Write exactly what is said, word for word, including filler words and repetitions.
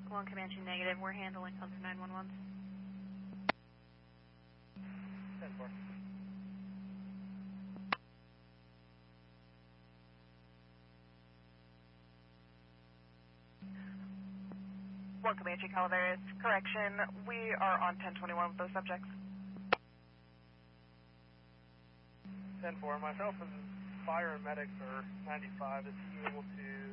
One Comanche negative, we're handling Hudson nine one one. ten four. One Comanche Calaveras, correction, we are on ten twenty-one with those subjects. ten four, myself and fire and medics are ninety-five. Is he able to